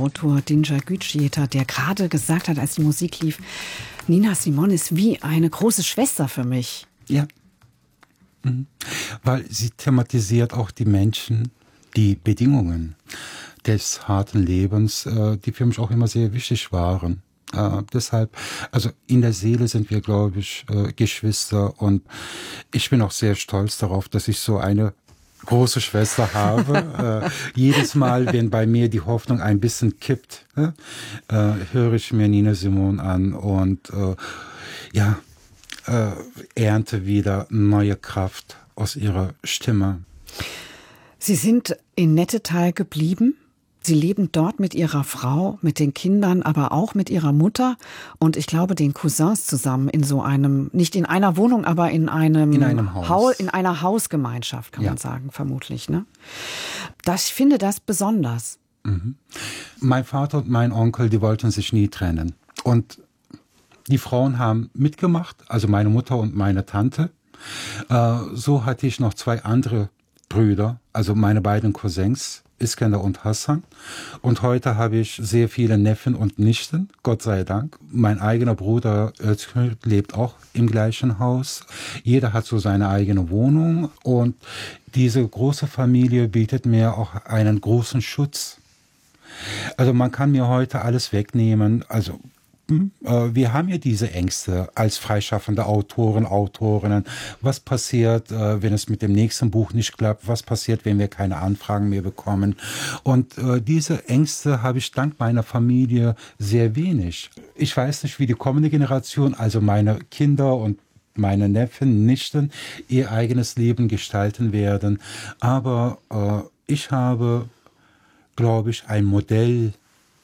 Autor Dinja Gücüyetar, der gerade gesagt hat, als die Musik lief, Nina Simone ist wie eine große Schwester für mich. Ja, weil sie thematisiert auch die Menschen, die Bedingungen des harten Lebens, die für mich auch immer sehr wichtig waren. Deshalb, also in der Seele sind wir, glaube ich, Geschwister, und ich bin auch sehr stolz darauf, dass ich so eine große Schwester habe. Jedes Mal, wenn bei mir die Hoffnung ein bisschen kippt, höre ich mir Nina Simone an und ernte wieder neue Kraft aus ihrer Stimme. Sie sind in Nettetal geblieben. Sie leben dort mit Ihrer Frau, mit den Kindern, aber auch mit Ihrer Mutter und ich glaube den Cousins zusammen in so einem, nicht in einer Wohnung, aber in einem Haus. In einer Hausgemeinschaft, kann man sagen, vermutlich. Ne? Ich finde das besonders. Mhm. Mein Vater und mein Onkel, die wollten sich nie trennen. Und die Frauen haben mitgemacht, also meine Mutter und meine Tante. So hatte ich noch 2 andere Brüder, also meine beiden Cousins, Iskender und Hassan. Und heute habe ich sehr viele Neffen und Nichten, Gott sei Dank. Mein eigener Bruder Özgür lebt auch im gleichen Haus. Jeder hat so seine eigene Wohnung. Und diese große Familie bietet mir auch einen großen Schutz. Also man kann mir heute alles wegnehmen. Also wir haben ja diese Ängste als freischaffende Autoren, Autorinnen. Was passiert, wenn es mit dem nächsten Buch nicht klappt? Was passiert, wenn wir keine Anfragen mehr bekommen? Und diese Ängste habe ich dank meiner Familie sehr wenig. Ich weiß nicht, wie die kommende Generation, also meine Kinder und meine Neffen, Nichten, ihr eigenes Leben gestalten werden. Aber ich habe, glaube ich, ein Modell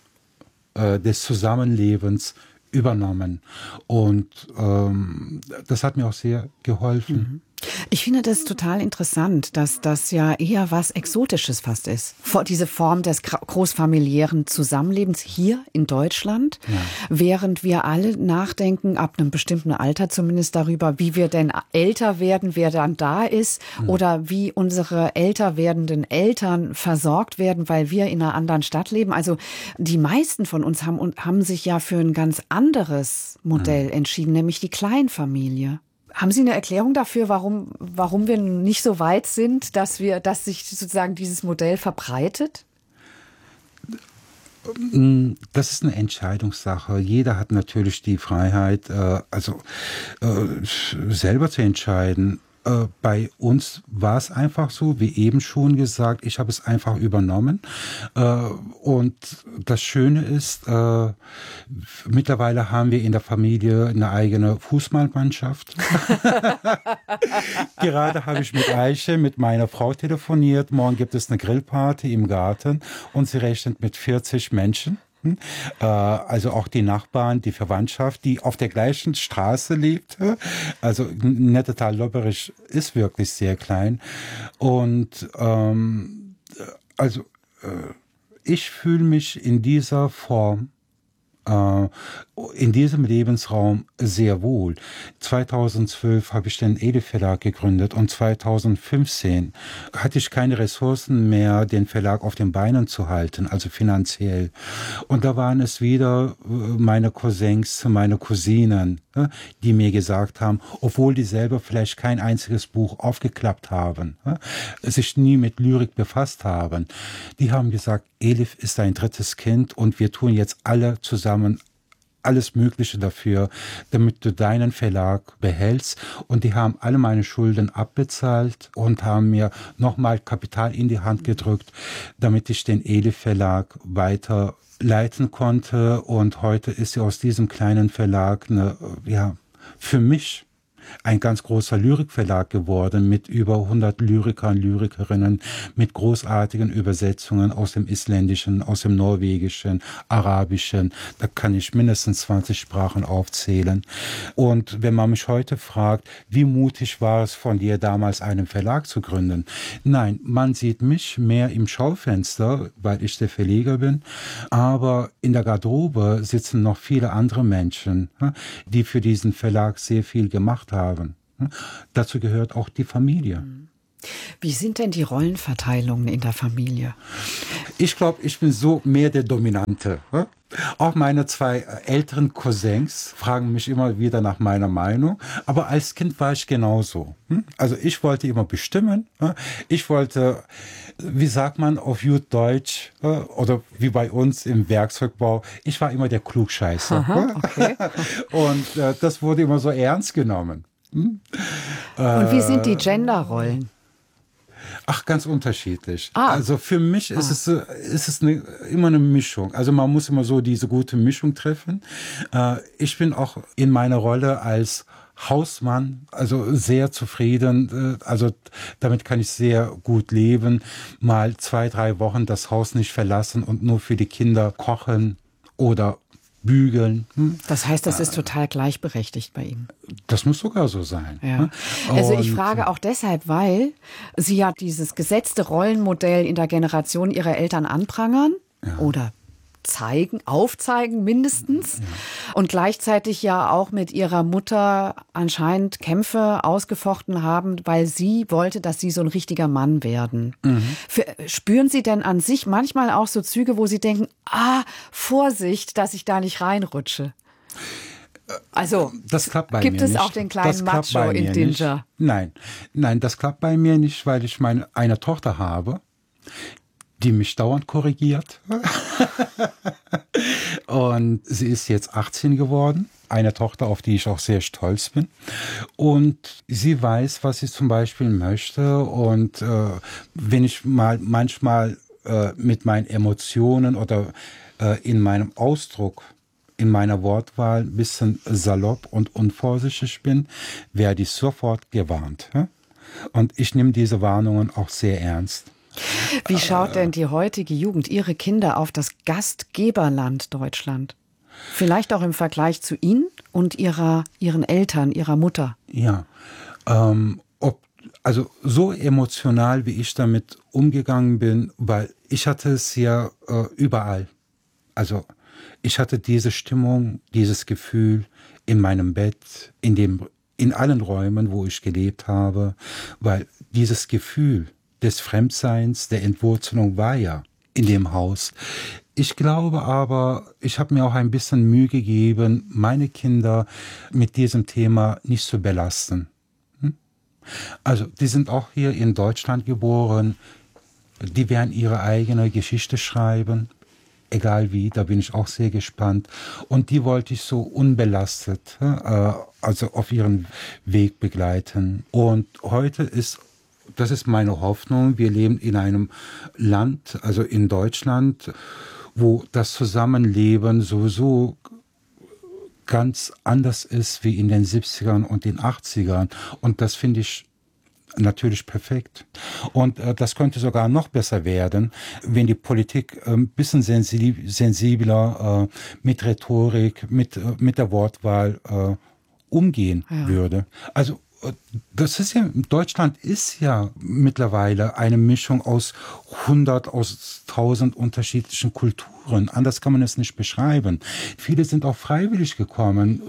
des Zusammenlebens übernommen. Und das hat mir auch sehr geholfen. Ich finde das total interessant, dass das ja eher was Exotisches fast ist. Diese Form des großfamiliären Zusammenlebens hier in Deutschland, während wir alle nachdenken, ab einem bestimmten Alter zumindest darüber, wie wir denn älter werden, wer dann da ist oder wie unsere älter werdenden Eltern versorgt werden, weil wir in einer anderen Stadt leben. Also die meisten von uns haben sich ja für ein ganz anderes Modell entschieden, nämlich die Kleinfamilie. Haben Sie eine Erklärung dafür, warum wir nicht so weit sind, dass sich sozusagen dieses Modell verbreitet? Das ist eine Entscheidungssache. Jeder hat natürlich die Freiheit, selber zu entscheiden. Bei uns war es einfach so, wie eben schon gesagt, ich habe es einfach übernommen. Und das Schöne ist, mittlerweile haben wir in der Familie eine eigene Fußballmannschaft. Gerade habe ich mit Eiche, mit meiner Frau telefoniert. Morgen gibt es eine Grillparty im Garten und sie rechnet mit 40 Menschen. Also auch die Nachbarn, die Verwandtschaft, die auf der gleichen Straße lebt. Also Nettetal-Lobberich ist wirklich sehr klein. Und ich fühle mich in dieser Form, in diesem Lebensraum sehr wohl. 2012 habe ich den Elif Verlag gegründet und 2015 hatte ich keine Ressourcen mehr, den Verlag auf den Beinen zu halten, also finanziell. Und da waren es wieder meine Cousins, meine Cousinen, die mir gesagt haben, obwohl die selber vielleicht kein einziges Buch aufgeklappt haben, sich nie mit Lyrik befasst haben, die haben gesagt, Elif ist dein drittes Kind und wir tun jetzt alle zusammen alles Mögliche dafür, damit du deinen Verlag behältst. Und die haben alle meine Schulden abbezahlt und haben mir nochmal Kapital in die Hand gedrückt, damit ich den Elif Verlag weiter leiten konnte. Und heute ist sie aus diesem kleinen Verlag für mich ein ganz großer Lyrikverlag geworden mit über 100 Lyrikern, Lyrikerinnen, mit großartigen Übersetzungen aus dem Isländischen, aus dem Norwegischen, Arabischen. Da kann ich mindestens 20 Sprachen aufzählen. Und wenn man mich heute fragt, wie mutig war es von dir damals, einen Verlag zu gründen? Nein, man sieht mich mehr im Schaufenster, weil ich der Verleger bin, aber in der Garderobe sitzen noch viele andere Menschen, die für diesen Verlag sehr viel gemacht haben. Dazu gehört auch die Familie. Wie sind denn die Rollenverteilungen in der Familie? Ich glaube, ich bin so mehr der Dominante. Auch meine zwei älteren Cousins fragen mich immer wieder nach meiner Meinung. Aber als Kind war ich genauso. Also ich wollte immer bestimmen. Ich wollte, wie sagt man auf gut Deutsch, oder wie bei uns im Werkzeugbau, ich war immer der Klugscheißer. Aha, okay. Und das wurde immer so ernst genommen. Und wie sind die Genderrollen? Ach, ganz unterschiedlich. Also für mich ist es immer eine Mischung. Also man muss immer so diese gute Mischung treffen. Ich bin auch in meiner Rolle als Hausmann, also sehr zufrieden. Also damit kann ich sehr gut leben. Mal 2, 3 Wochen das Haus nicht verlassen und nur für die Kinder kochen oder bügeln. Das heißt, das ist total gleichberechtigt bei Ihnen. Das muss sogar so sein. Ja. Also ich frage auch deshalb, weil Sie ja dieses gesetzte Rollenmodell in der Generation Ihrer Eltern anprangern oder aufzeigen mindestens. Und gleichzeitig ja auch mit Ihrer Mutter anscheinend Kämpfe ausgefochten haben, weil sie wollte, dass Sie so ein richtiger Mann werden. Spüren Sie denn an sich manchmal auch so Züge, wo Sie denken, Vorsicht, dass ich da nicht reinrutsche? Also, das klappt bei gibt mir es nicht. auch den kleinen Macho in Dinger? Nein, das klappt bei mir nicht, weil ich eine Tochter habe, die mich dauernd korrigiert. Und sie ist jetzt 18 geworden. Eine Tochter, auf die ich auch sehr stolz bin. Und sie weiß, was sie zum Beispiel möchte. Und wenn ich manchmal mit meinen Emotionen oder in meinem Ausdruck, in meiner Wortwahl ein bisschen salopp und unvorsichtig bin, werde ich sofort gewarnt. Und ich nehme diese Warnungen auch sehr ernst. Wie schaut denn die heutige Jugend, Ihre Kinder, auf das Gastgeberland Deutschland? Vielleicht auch im Vergleich zu Ihnen und Ihren Eltern, Ihrer Mutter. Ja, also so emotional, wie ich damit umgegangen bin, weil ich hatte es ja überall. Also ich hatte diese Stimmung, dieses Gefühl in meinem Bett, in allen Räumen, wo ich gelebt habe, weil dieses Gefühl des Fremdseins, der Entwurzelung war ja in dem Haus. Ich glaube aber, ich habe mir auch ein bisschen Mühe gegeben, meine Kinder mit diesem Thema nicht zu belasten. Also, die sind auch hier in Deutschland geboren. Die werden ihre eigene Geschichte schreiben. Egal wie, da bin ich auch sehr gespannt. Und die wollte ich so unbelastet, also auf ihren Weg begleiten. Und heute das ist meine Hoffnung, wir leben in einem Land, also in Deutschland, wo das Zusammenleben sowieso ganz anders ist wie in den 70ern und den 80ern. Und das finde ich natürlich perfekt. Und das könnte sogar noch besser werden, wenn die Politik ein bisschen sensibler mit Rhetorik, mit der Wortwahl umgehen würde. Also Deutschland ist ja mittlerweile eine Mischung aus 1000 unterschiedlichen Kulturen. Anders kann man es nicht beschreiben. Viele sind auch freiwillig gekommen,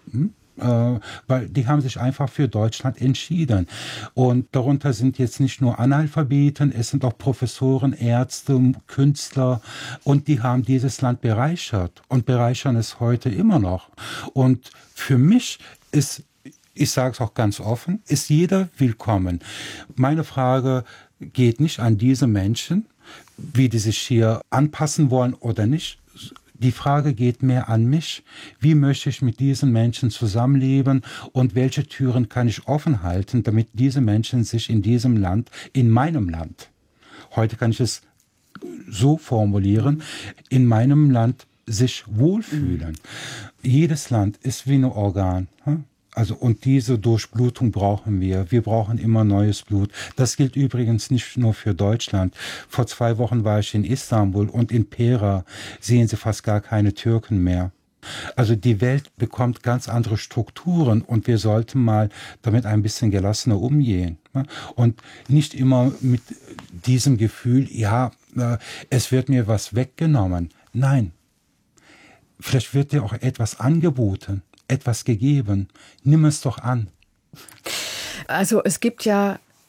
weil die haben sich einfach für Deutschland entschieden. Und darunter sind jetzt nicht nur Analphabeten, es sind auch Professoren, Ärzte, Künstler, und die haben dieses Land bereichert und bereichern es heute immer noch. Und für mich ich sage es auch ganz offen, ist jeder willkommen. Meine Frage geht nicht an diese Menschen, wie die sich hier anpassen wollen oder nicht. Die Frage geht mehr an mich. Wie möchte ich mit diesen Menschen zusammenleben und welche Türen kann ich offen halten, damit diese Menschen sich in diesem Land, in meinem Land, heute kann ich es so formulieren, in meinem Land sich wohlfühlen. Jedes Land ist wie ein Organ. Also, und diese Durchblutung brauchen wir. Wir brauchen immer neues Blut. Das gilt übrigens nicht nur für Deutschland. Vor 2 Wochen war ich in Istanbul und in Pera sehen Sie fast gar keine Türken mehr. Also die Welt bekommt ganz andere Strukturen und wir sollten mal damit ein bisschen gelassener umgehen. Und nicht immer mit diesem Gefühl, es wird mir was weggenommen. Nein, vielleicht wird dir auch etwas angeboten, etwas gegeben. Nimm es doch an. Also es gibt ja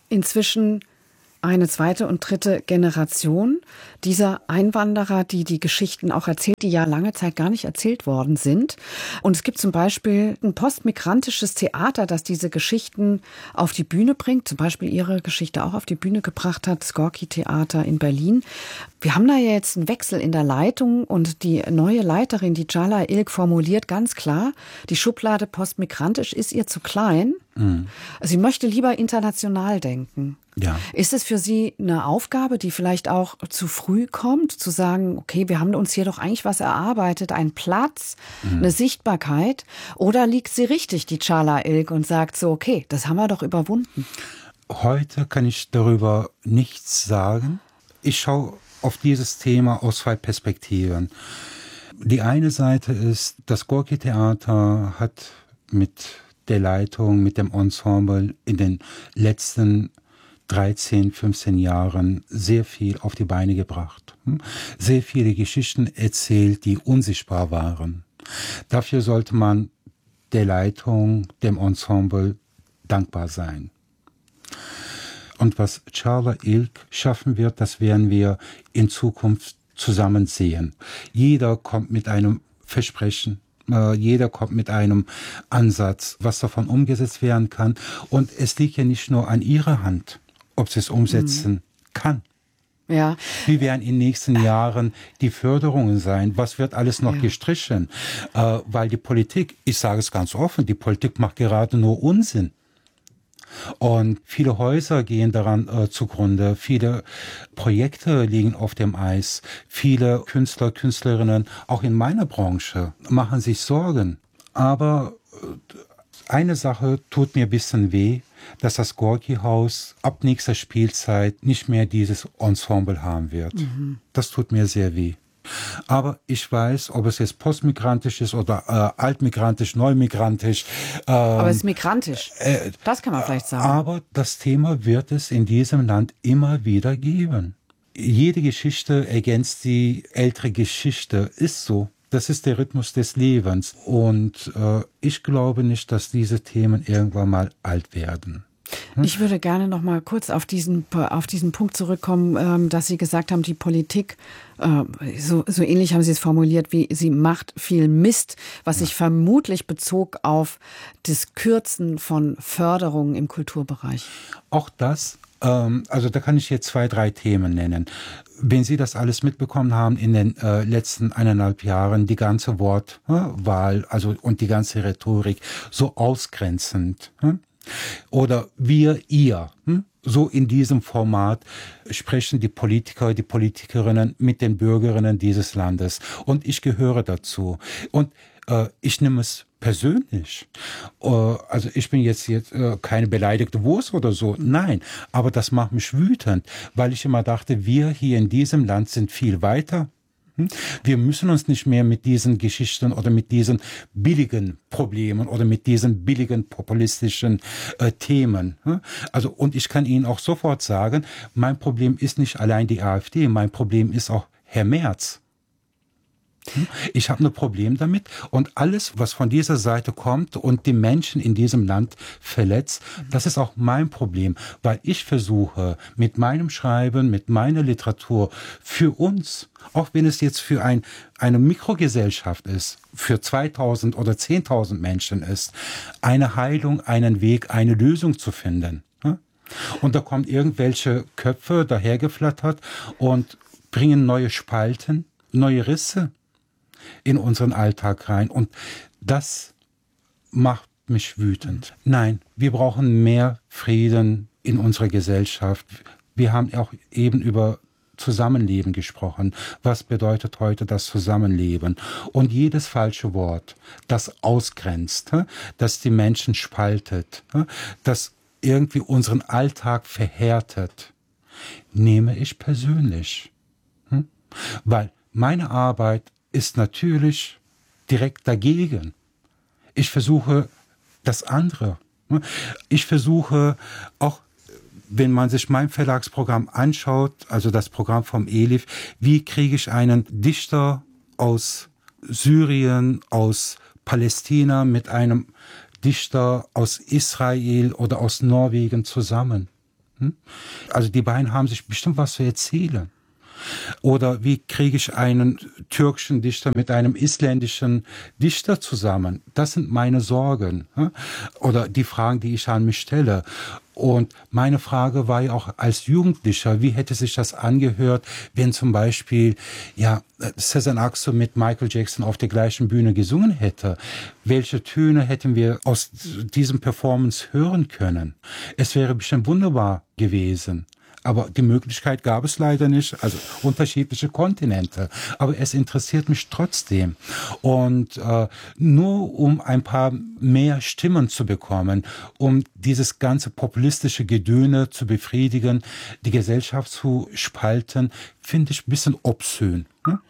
inzwischen eine zweite und dritte Generation dieser Einwanderer, die die Geschichten auch erzählt, die ja lange Zeit gar nicht erzählt worden sind. Und es gibt zum Beispiel ein postmigrantisches Theater, das diese Geschichten auf die Bühne bringt, zum Beispiel ihre Geschichte auch auf die Bühne gebracht hat, das Gorki-Theater in Berlin. Wir haben da ja jetzt einen Wechsel in der Leitung und die neue Leiterin, die Cala Ilg, formuliert ganz klar, die Schublade postmigrantisch ist ihr zu klein. Sie möchte lieber international denken. Ja. Ist es für Sie eine Aufgabe, die vielleicht auch zu früh kommt, zu sagen, okay, wir haben uns hier doch eigentlich was erarbeitet, einen Platz, eine Sichtbarkeit? Oder liegt sie richtig, die Cala Ilg, und sagt so, okay, das haben wir doch überwunden? Heute kann ich darüber nichts sagen. Ich schaue auf dieses Thema aus zwei Perspektiven. Die eine Seite ist, das Gorki-Theater hat mit der Leitung, mit dem Ensemble in den letzten 13, 15 Jahren sehr viel auf die Beine gebracht. Sehr viele Geschichten erzählt, die unsichtbar waren. Dafür sollte man der Leitung, dem Ensemble dankbar sein. Und was Cala Ilg schaffen wird, das werden wir in Zukunft zusammen sehen. Jeder kommt mit einem Versprechen. Jeder kommt mit einem Ansatz, was davon umgesetzt werden kann. Und es liegt ja nicht nur an ihrer Hand, ob sie es umsetzen kann. Ja. Wie werden in den nächsten Jahren die Förderungen sein? Was wird alles noch gestrichen? Weil die Politik, ich sage es ganz offen, die Politik macht gerade nur Unsinn. Und viele Häuser gehen daran zugrunde, viele Projekte liegen auf dem Eis, viele Künstler, Künstlerinnen, auch in meiner Branche, machen sich Sorgen. Aber eine Sache tut mir ein bisschen weh, dass das Gorki-Haus ab nächster Spielzeit nicht mehr dieses Ensemble haben wird. Das tut mir sehr weh. Aber ich weiß, ob es jetzt postmigrantisch ist oder altmigrantisch, neumigrantisch. Aber es ist migrantisch. Das kann man vielleicht sagen. Aber das Thema wird es in diesem Land immer wieder geben. Jede Geschichte ergänzt die ältere Geschichte. Ist so. Das ist der Rhythmus des Lebens. Und ich glaube nicht, dass diese Themen irgendwann mal alt werden. Ich würde gerne noch mal kurz auf diesen Punkt zurückkommen, dass Sie gesagt haben, die Politik, so ähnlich haben Sie es formuliert, wie sie macht viel Mist, was sich vermutlich bezog auf das Kürzen von Förderungen im Kulturbereich. Auch das, also da kann ich jetzt 2, 3 Themen nennen. Wenn Sie das alles mitbekommen haben in den letzten 1,5 Jahren, die ganze Wortwahl, also und die ganze Rhetorik so ausgrenzend, oder wir, ihr, so in diesem Format sprechen die Politiker, die Politikerinnen mit den Bürgerinnen dieses Landes. Und ich gehöre dazu. Und ich nehme es persönlich. Also ich bin jetzt keine beleidigte Wurst oder so. Nein, aber das macht mich wütend, weil ich immer dachte, wir hier in diesem Land sind viel weiter. Wir müssen uns nicht mehr mit diesen Geschichten oder mit diesen billigen Problemen oder mit diesen billigen populistischen Themen. Also, und ich kann Ihnen auch sofort sagen, mein Problem ist nicht allein die AfD, mein Problem ist auch Herr Merz. Ich habe ein Problem damit und alles, was von dieser Seite kommt und die Menschen in diesem Land verletzt, das ist auch mein Problem, weil ich versuche mit meinem Schreiben, mit meiner Literatur für uns, auch wenn es jetzt für eine Mikrogesellschaft ist, für 2000 oder 10.000 Menschen ist, eine Heilung, einen Weg, eine Lösung zu finden. Und da kommen irgendwelche Köpfe dahergeflattert und bringen neue Spalten, neue Risse in unseren Alltag rein. Und das macht mich wütend. Nein, wir brauchen mehr Frieden in unserer Gesellschaft. Wir haben auch eben über Zusammenleben gesprochen. Was bedeutet heute das Zusammenleben? Und jedes falsche Wort, das ausgrenzt, das die Menschen spaltet, das irgendwie unseren Alltag verhärtet, nehme ich persönlich. Weil meine Arbeit ist natürlich direkt dagegen. Ich versuche das andere. Ich versuche auch, wenn man sich mein Verlagsprogramm anschaut, also das Programm vom Elif, wie kriege ich einen Dichter aus Syrien, aus Palästina mit einem Dichter aus Israel oder aus Norwegen zusammen? Also die beiden haben sich bestimmt was zu erzählen. Oder wie kriege ich einen türkischen Dichter mit einem isländischen Dichter zusammen? Das sind meine Sorgen. Oder die Fragen, die ich an mich stelle. Und meine Frage war ja auch als Jugendlicher, wie hätte sich das angehört, wenn zum Beispiel Sezen Aksu mit Michael Jackson auf der gleichen Bühne gesungen hätte? Welche Töne hätten wir aus diesem Performance hören können? Es wäre bestimmt wunderbar gewesen. Aber die Möglichkeit gab es leider nicht, also unterschiedliche Kontinente. Aber es interessiert mich trotzdem. Und nur um ein paar mehr Stimmen zu bekommen, um dieses ganze populistische Gedöne zu befriedigen, die Gesellschaft zu spalten, finde ich ein bisschen obszön. Ne?